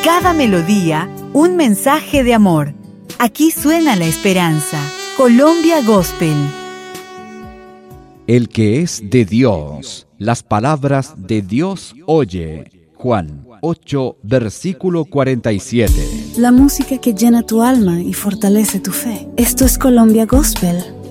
cada melodía, un mensaje de amor. Aquí suena la esperanza. Colombia Gospel. El que es de Dios, las palabras de Dios oye. Juan 8, versículo 47. La música que llena tu alma y fortalece tu fe. Esto es Colombia Gospel